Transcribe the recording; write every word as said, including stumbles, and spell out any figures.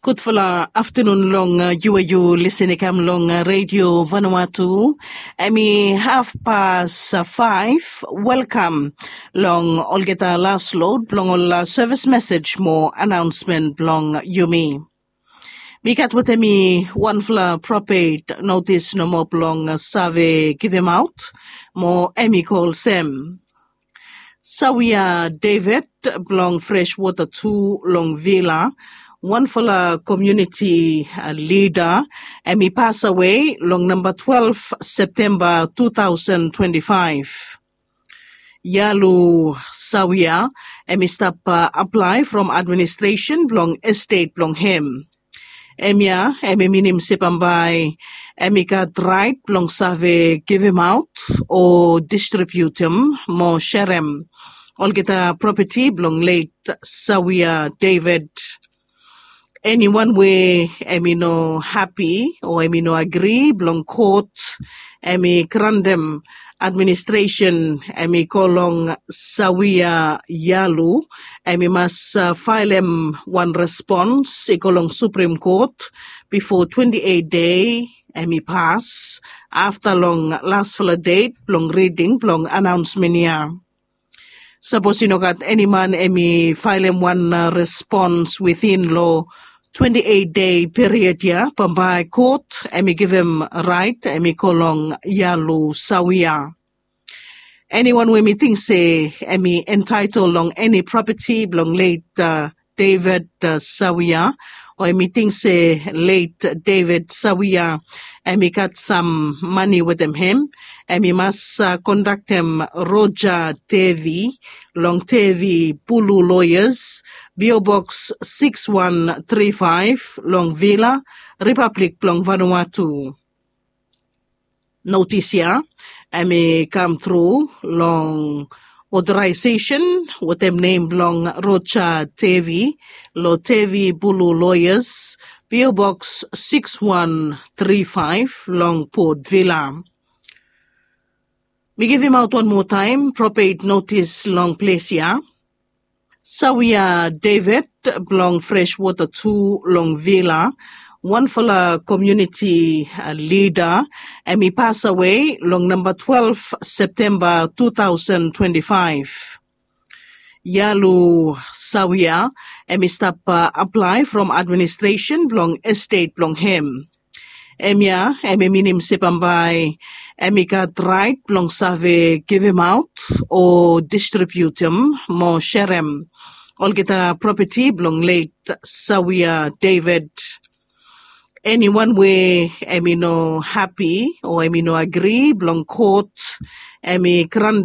Good for la afternoon long uh, you are you listening kam long uh, Radio Vanuatu. Emi half past uh, five. Welcome long Olgeta last load long all uh, service message more announcement long Yumi. Bikat what emi one fla propate notice no more long uh, save give him out more emi call sem. Sawia David belong Freshwater two Long Villa. One for the community uh, leader, and he passed away long number twelve September two thousand twenty-five. Yalu Sawia, and he stop uh, apply from administration belong estate belong him. Emia, emi minim sepambay, emi kat right belong save give him out or distribute him more share him. All get a property belong late Sawia David. Anyone way emi no happy or emi no agree belong court emi random administration emi kolong Sawia Yalu emi must uh, file em one response ikolong Supreme Court before twenty-eight day emi pass after long last full date belong reading belong announcement ya. Suppose you know that any man emi file em one uh, response within law twenty-eight day period ya pambay court emi give him right emi kolong Yalu Sawia. Anyone when me think say emi entitled long any property belong late uh, David uh, Sawia or emi think say late David Sawia emi got some money with him him emi must uh, conduct him Roger Tevi long Tevi Pulu Lawyers P O Box six one three five Long Villa Republic Long Vanuatu. Notice ya emi come through long authorization with them name long Rocha Tevi Lo Tevi Pulu Lawyers P O Box six one three five Long Port Villa. We give him out one more time. Propate notice long place ya. Sawia David belong Freshwater two Long Villa. One for the community uh, leader, and he passed away long number twelve September two thousand twenty-five. Yalu Sawia, and he stop uh, apply from administration belong estate belong him. Emia, emi minim sepambay, emi kat right belong save give him out or distribute him more share him. All get a property belong late Sawia David. Anyone way emi no happy or emi no agree belong court emi